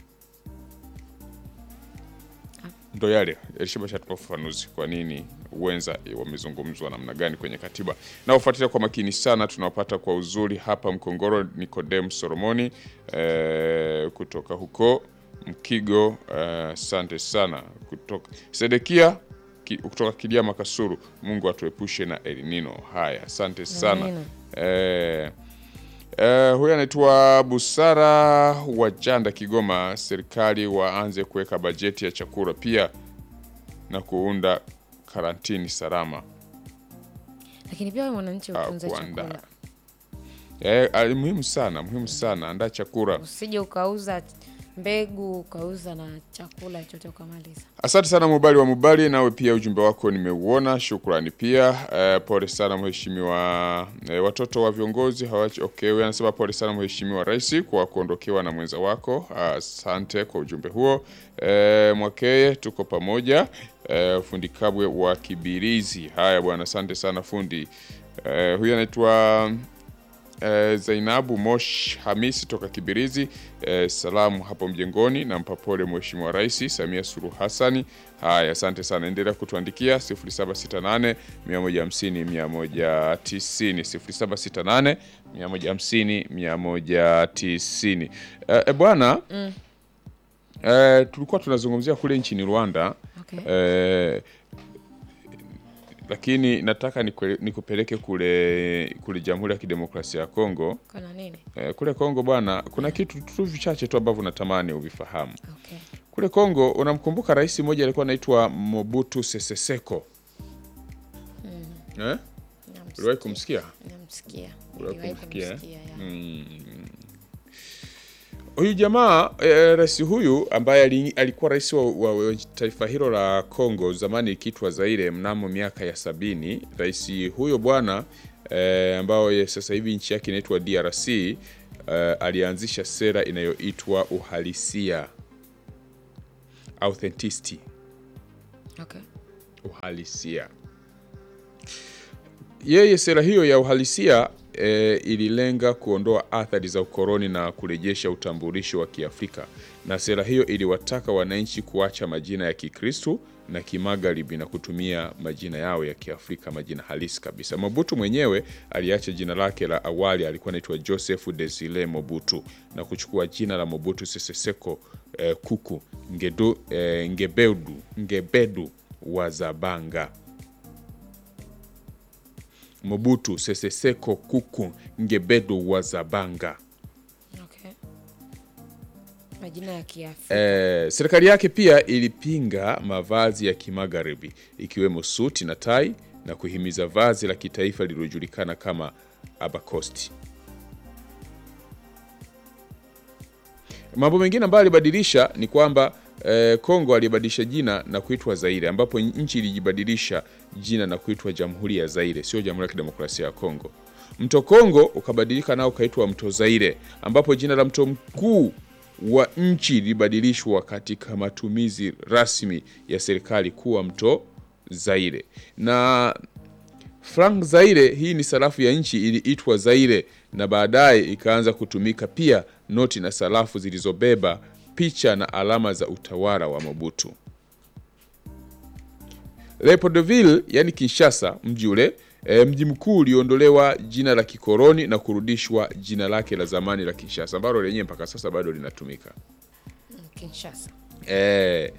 Ndo yale Elisheba ufafanuzi kwa nini wenza wamezungumzwa namna gani kwenye katiba. Na ufuatilia kwa makini sana, tunawapata kwa uzuri hapa Mkongoro. Nikodem Solomoni eh, kutoka huko Mkigo, asante eh, sana. Kutoka Sedekia ki, kutoka Kidiama Kasuru, Mungu atuepushe na El Nino. Haya, asante sana. Eh, eh, huyu anaitwa Busara wa Janda Kigoma, serikali waanze kuweka bajeti ya chakula pia na kuunda karantini salama. Lakini pia wewe mwananchi utunze chakula. Eh, muhimu sana, muhimu sana, andaa chakula. Usije ukauza mbegu ukauza na chakula chote ukamaliza. Asante sana Mubali wa Mubali, nawe pia ujumbe wako nimeuona, shukrani pia. Eh, pole sana mheshimiwa, eh, watoto wa viongozi hawachi. Okay, wewe anasema pole sana mheshimiwa rais kwa kuondokewa na mwenza wako. Asante kwa ujumbe huo. Eh, Mwakeye tuko pamoja. Eh, fundi Kabwe wa Kibirizi. Haya bwana, asante sana fundi. Eh, huyu anaitwa Eh, Zainabu Mosh Hamisi toka Kibirizi. Eh, salamu hapo mjengoni na mpapole mheshimiwa rais Samia Suluhu Hassani. Haya, asante sana, endelea kutuandikia sifuri saba sita nane mia moja hamsini mia moja tisini sifuri saba sita nane mia moja hamsini mia moja tisini. Eh, e bwana mm. eh, tulikuwa tunazungumzia kule nchini Rwanda. Okay. Eh, lakini nataka nikupeleke kule kule Jamhuri ya Kidemokrasia ya Kongo. Kuna nini? Eh, kule Kongo bwana, kuna kitu tu vichache tu ambavyo natamani uvifahamu. Okay. Kule Kongo unamkumbuka rais mmoja alikuwa anaitwa Mobutu Sese Seko. Mm. Eh? Uliwahi kumsikia? Namsikia. Uliwahi kumsikia? kumsikia mm. Huyu jamaa e, rais huyu ambaye alikuwa rais wa, wa, wa taifa hilo la Kongo zamani ikiitwa Zaire mnamo miaka ya sabini. Rais huyo bwana eh, ambao ye sasa hivi nchi yake inaitwa D R C, eh, alianzisha sera inayoitwa uhalisia, authenticity. Okay. Uhalisia. Yeye sera hiyo ya uhalisia e, ililenga kuondoa athari za ukoloni na kurejesha utambulisho wa Kiafrika, na sera hiyo iliwataka wananchi kuacha majina ya Kikristo na Kimagharibi na kutumia majina yao ya Kiafrika, majina halisi kabisa. Mobutu mwenyewe aliacha jina lake la awali, alikuwa anaitwa Joseph Desile Mobutu, na kuchukua jina la Mobutu Sese Seko e, Kuku Ngedu, e, Ngebedu, Ngebedu wa Zabanga. Mobutu Sese Seko Kuku Ngebedu wa Zabanga. Okay. Majina ya Kiafrika. Eh, serikali yake pia ilipinga mavazi ya Kimagharibi ikiwemo suti na tai na kuhimiza vazi la kitaifa lililojulikana kama abakosti. Mambo mengine ambayo alibadilisha ni kwamba eh, Kongo alibadilisha jina na kuitwa Zaire, ambapo nchi ilijibadilisha jina na kuitwa Jamhuri ya Zaire, sio Jamhuri ya Kidemokrasia ya Kongo. Mto Kongo ukabadilika nao ukaitwa Mto Zaire, ambapo jina la mto mkuu wa nchi libadilishwa katika matumizi rasmi ya serikali kuwa Mto Zaire. Na franc Zaire, hii ni sarafu ya nchi, iliitwa Zaire na baadaye ikaanza kutumika pia noti na sarafu zilizobeba picha na alama za utawala wa Mobutu. Leopoldville, yani Kinshasa, mji ule e, mji mkuu uliondolewa jina la kikoloni na kurudishwa jina lake la zamani la Kinshasa, ambalo lenyewe mpaka sasa bado linatumika. Kinshasa. E,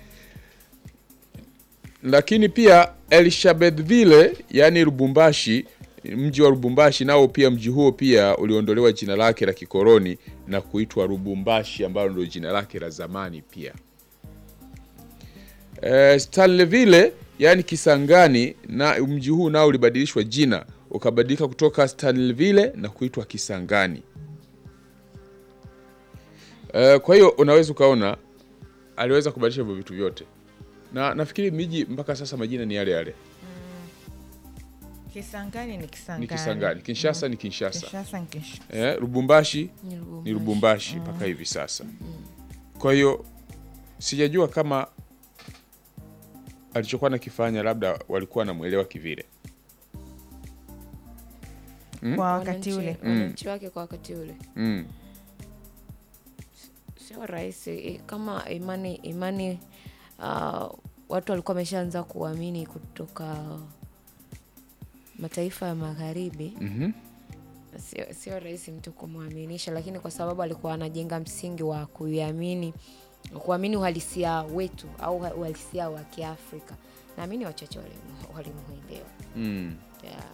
lakini pia Elisabethville, yani Lubumbashi, mji wa Lubumbashi nao pia mji huo pia uliondolewa jina lake la kikoloni na kuitwa Lubumbashi, ambalo ndio jina lake la zamani pia. E, Stanleyville, yani Kisangani, na mji huu nao ulibadilishwa jina ukabadilika kutoka Stanleyville na kuitwa Kisangani. E, kwa hiyo unaweza ukaona aliweza kubadilisha hivyo vitu vyote. Na nafikiri miji mpaka sasa majina ni yale yale. Kisangani ni Kisangani. Ni Kisangani. Kinshasa ni Kinshasa. Kinshasa ni Kinshasa. Eh, Lubumbashi Ni Lubumbashi. ni Lubumbashi mpaka mm. hivi sasa. Mm. Kwa hiyo sijajua kama alichokuwa nakifanya labda walikuwa wanamuelewa kivile. Mm? Kwa wakati ule. Wananchi wake kwa wakati ule. Mm. Sio rahisi kama imani imani uh, watu walikuwa wameshaanza kuamini kutoka mataifa ya magharibi. Mhm. Sio sio rahisi mtu kumwaminisha, lakini kwa sababu alikuwa anajenga msingi wa kuamini kuamini uhalisia wetu au uhalisia wa Kiafrika. Naamini wachache walimuelewa. Mm. Yeah.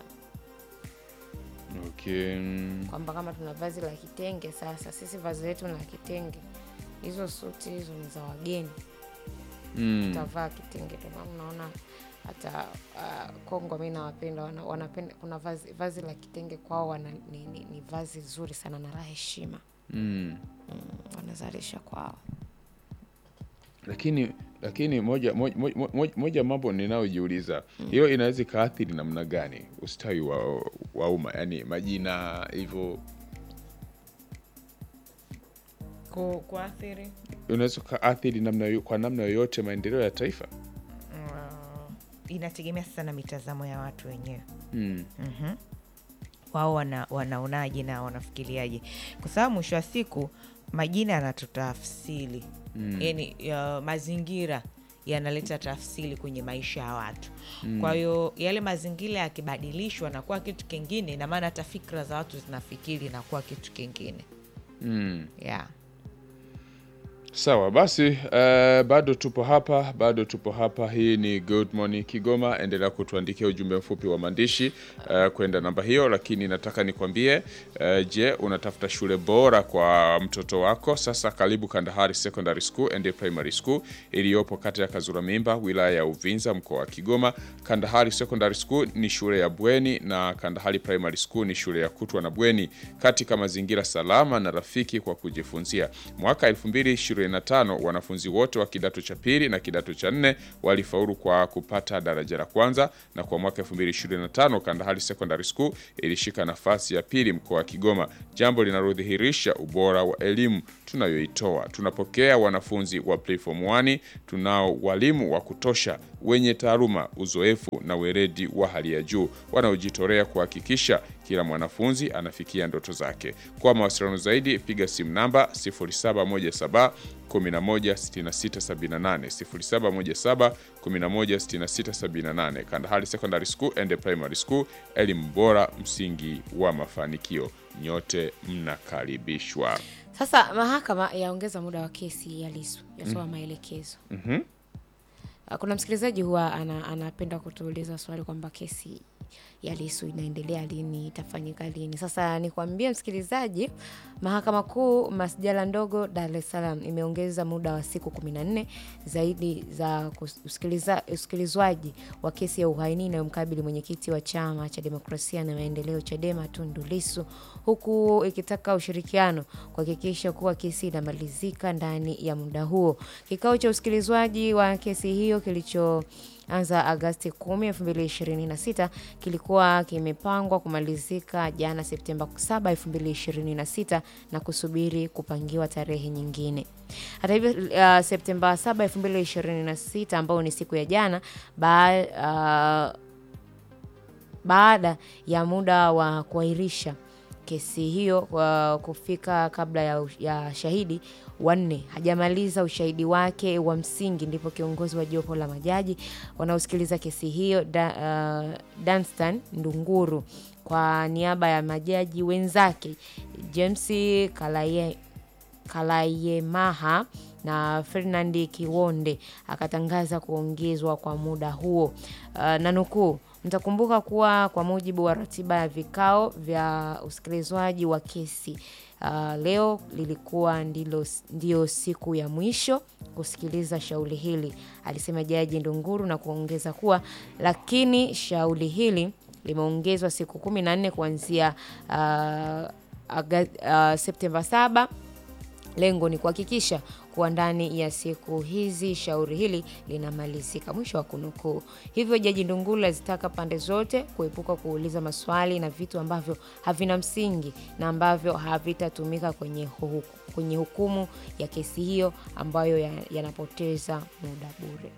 Okay. Kwamba kama tuna vazi la kitenge, sasa sisi vazi letu la kitenge, hizo suti hizo ni za wageni. Mm. Tutavaa kitenge. Ndio unaona hata uh, Kongo mimi nawapenda wana, wanapenda kuna vazi vazi la kitenge kwao wana, ni, ni, ni vazi zuri sana na la heshima. Mm. Mm, wanazalisha kwao. Lakini lakini moja moja, moja, moja mambo ninayojiuliza, mm. hiyo inaweza kaathiri namna gani ustawi wa wa umma, yani majina hivyo Ku kuathiri unaweza kaathiri namna kwa namna yoyote maendeleo ya taifa? Uh, inategemea sana mitazamo ya watu wenyewe. Mm. Mhm. Wao wana wanaonaje na wanafikiriaje? Kwa sababu mwisho wa siku majina yanatutafsiri. Mm. Yaani uh, mazingira yanaleta tafsiri kwenye maisha ya watu. Mm. Kwa hiyo yale mazingira yakibadilishwa na kuwa kitu kingine, na maana hata fikra za watu zinafikiri na kuwa kitu kingine. Mm. Yeah. Sawa basi, uh, bado tupo hapa, bado tupo hapa. Hii ni Good Morning Kigoma. Endelea kutuandikia ujumbe mfupi wa maandishi uh, kwenda namba hiyo, lakini nataka nikwambie uh, je, unatafuta shule bora kwa mtoto wako? Sasa karibu Kandahari Secondary School and Primary School iliyopo kata ya Kazura Mimba, wilaya ya Uvinza, mkoa wa Kigoma. Kandahari Secondary School ni shule ya bweni na Kandahari Primary School ni shule ya kutwa na bweni katika mazingira salama na rafiki kwa kujifunzia. Mwaka elfu mbili ishirini ishirini na tano wanafunzi wote wa kidato cha pili na kidato cha nne walifaulu kwa kupata daraja la kwanza, na kwa mwaka elfu mbili ishirini na tano Kandahari Secondary School ilishika nafasi ya pili mkoa wa Kigoma, jambo linalodhihirisha ubora wa elimu tunayoitoa. Tunapokea wanafunzi wa Preform one, tunao walimu wa kutosha wenye taaluma, uzoefu na weledi wa hali ya juu wanaojitolea kuhakikisha kila mwanafunzi anafikia ndoto zake. Kwa mawasiliano zaidi piga simu namba sifuri saba moja saba kumi na moja sitini na sita sabini na nane sifuri saba moja saba kumi na moja sitini na sita sabini na nane. Kandahari Secondary School and Primary School, elimu bora, msingi wa mafanikio. Nyote mnakaribishwa. Sasa mahakama yaongeza muda wa kesi ya Lissu, yatoa mm. maelekezo. Mhm. Mm Kuna msikilizaji huwa ana, anapenda kutuuliza swali kwamba kesi ya Lissu inaendelea lini, itafanyika lini. Sasa nikwambie msikilizaji, Mahakama Kuu Masjala ndogo Dar es Salaam imeongeza muda wa siku kumi na nne zaidi za kusikiliza usikilizwaji wa kesi ya uhaini inayomkabili mwenyekiti wa Chama cha Demokrasia na Maendeleo Chadema Tundu Lissu, huku ikitaka ushirikiano kuhakikisha kuwa kesi inamalizika ndani ya muda huo. Kikao cha usikilizwaji wa kesi hiyo kilicho anza Agosti kumi elfu mbili ishirini na sita kilikuwa kimepangwa kumalizika jana Septemba saba elfu mbili ishirini na sita na kusubiri kupangiwa tarehe nyingine. Hata hivyo uh, Septemba saba elfu mbili ishirini na sita ambao ni siku ya jana ba, uh, baada ya muda wa kuahirisha kesi hiyo uh, kufika kabla ya, ya shahidi wanne hajamaliza ushahidi wake wa msingi, ndipo kiongozi wa jopo la majaji wanaosikiliza kesi hiyo da, uh, Danstan Ndunguru kwa niaba ya majaji wenzake James Kalaye Kalayemaha na Fernandi Kiwonde akatangaza kuongezwa kwa muda huo. Uh, na nukuu, mtakumbuka kuwa kwa mujibu wa ratiba ya vikao vya usikilizwaji wa kesi uh, leo lilikuwa ndilo, ndio siku ya mwisho kusikiliza shauri hili, alisema Jaji Ndunguru, na kuongeza kuwa lakini shauri hili limeongezwa siku kumi na nne kuanzia uh, uh, Septemba saba. Lengo ni kuhakikisha kuwa ndani ya siku hizi shauri hili linamalizika, mwisho wa kunukuu. Hivyo Jaji Ndunguru alizitaka pande zote kuepuka kuuliza maswali na vitu ambavyo havina msingi na ambavyo havitatumika kwenye hukumu, kwenye hukumu ya kesi hiyo ambayo yanapoteza ya muda bure.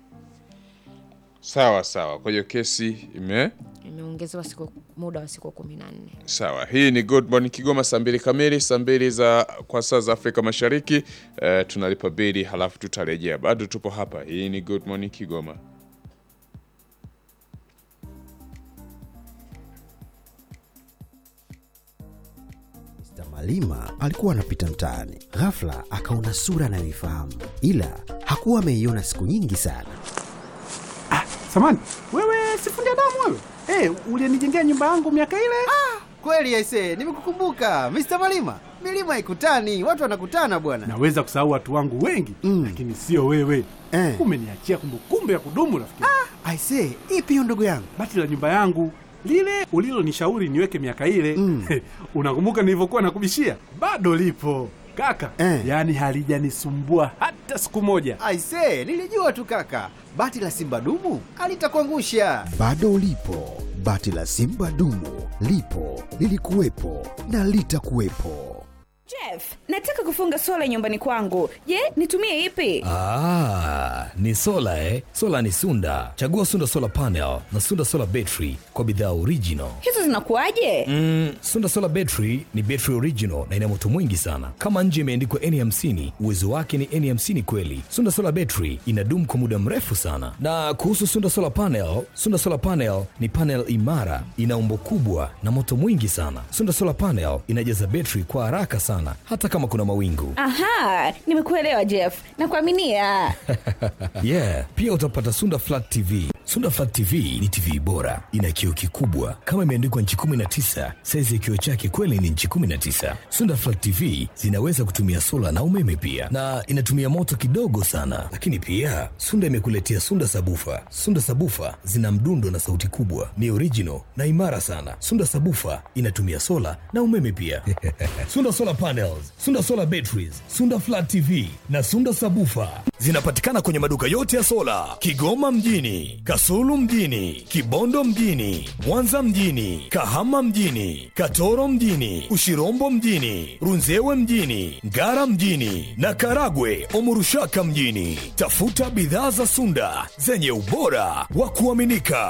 Sawa sawa. Kwa hiyo kesi ime imeongezewa siku muda wa siku kumi na nne. Sawa. Hii ni Good Morning Kigoma, saa mbili kamili, saa mbili za kwa saa za Afrika Mashariki. Uh, tunalipa bili halafu tutarejea. Bado tupo hapa. Hii ni Good Morning Kigoma. Mister Malima alikuwa anapita mtaani, ghafla akaona sura anayoifahamu, ila hakuwa ameiona siku nyingi sana. Ah, samani, wewe sifundi damu wewe. Eh, hey, ulinijengea nyumba yangu miaka ile. Ah, kweli aisee, nimekukumbuka Mister Malima. Milima ikutani, watu wanakutana bwana. Naweza kusahau watu wangu wengi, mm. lakini sio wewe. Eh. Umeniachia kumbukumbu ya kudumu rafiki. Ah, aisee, ipi hiyo ndugu yangu? Bati la nyumba yangu, lile ulilonishauri niweke miaka ile. Mm. Unakumbuka nilivyokuwa nakubishia? Bado lipo. Kaka, eh. yani halijanisumbua hata siku moja. Aisee, nilijua tu kaka. Bati la Simba dumu alitakuangusha. Bado lipo. Bati la Simba dumu lipo, lilikuwepo na litakuwepo. Jeff, nataka kufunga sola nyumbani kwangu. Je, nitumie ipi? Ah, ni sola eh. Sola ni Sunda. Chagua Sunda Solar Panel na Sunda Solar Battery kwa bidhaa original. Hizo zinakuaje? Mm, Sunda Solar Battery ni battery original na ina moto mwingi sana. Kama nje imeandikwa N hamsini, uwezo wake ni N hamsini kweli. Sunda Solar Battery inadumu kwa muda mrefu sana. Na kuhusu Sunda Solar Panel, Sunda Solar Panel ni panel imara, ina umbo kubwa na moto mwingi sana. Sunda Solar Panel inajaza battery kwa haraka sana hata kama kuna mawingu. Aha, nimekuelewa Jeff. Nakuaminia. Yeah, pia utapata Sunda Flat T V Sunda Flat T V ni T V bora, ina kioo kikubwa kama imeandikwa nchi kumi na tisa. Saizi ya kioo chake kweli ni nchi kumi na tisa. Sunda Flat T V zinaweza kutumia sola na umeme pia, na inatumia moto kidogo sana. Lakini pia Sunda imekuletea Sunda Sabufa. Sunda Sabufa zina mdundo na sauti kubwa, ni original na imara sana. Sunda Sabufa inatumia sola na umeme pia. Sunda Solar Panels, Sunda Solar Batteries, Sunda Flat T V na Sunda Sabufa zinapatikana kwenye maduka yote ya sola Kigoma mjini, Kasulu mjini, Kibondo mjini, Mwanza mjini, Kahama mjini, Katoro mjini, Ushirombo mjini, Runzewe mjini, Ngara mjini na Karagwe Omurushaka mjini. Tafuta bidhaa za Sunda zenye ubora wa kuaminika.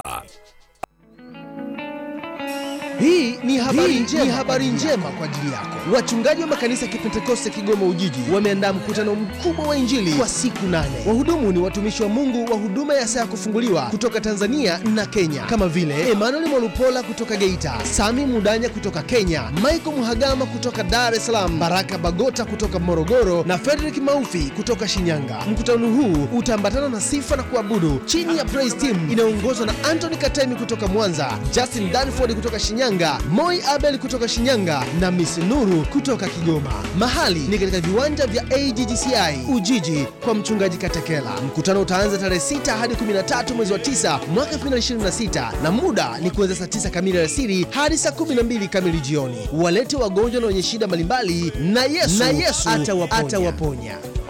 Hii ni habari, Hii njema, ni habari njema kwa ajili yako. Wachungaji wa makanisa ya Kipentekoste Kigoma Ujiji wameandaa mkutano mkubwa wa Injili kwa siku nane. Wahudumu ni watumishi wa Mungu wa huduma ya saa ya kufunguliwa kutoka Tanzania na Kenya, kama vile Emmanuel Mwalupola kutoka Geita, Sami Mudanya kutoka Kenya, Michael Muhagama kutoka Dar es Salaam, Baraka Bagota kutoka Morogoro na Frederick Maufi kutoka Shinyanga. Mkutano huu utaambatana na sifa na kuabudu chini ya Praise Team inayoongozwa na Anthony Katemi kutoka Mwanza, Justin Danford kutoka Shinyanga, Moi Abel kutoka Shinyanga na Miss Nuru kutoka Kigoma. Mahali ni katika viwanja vya A G G C I Ujiji kwa mchungaji Katekela. Mkutano utaanza tarehe sita hadi kumi na tatu mwezi wa tisa mwaka elfu mbili ishirini na sita na muda ni kuanzia saa tisa kamili alasiri hadi saa kumi na mbili kamili jioni. Walete wagonjwa na wenye shida mbalimbali na Yesu, na Yesu atawaponya. Atawaponya.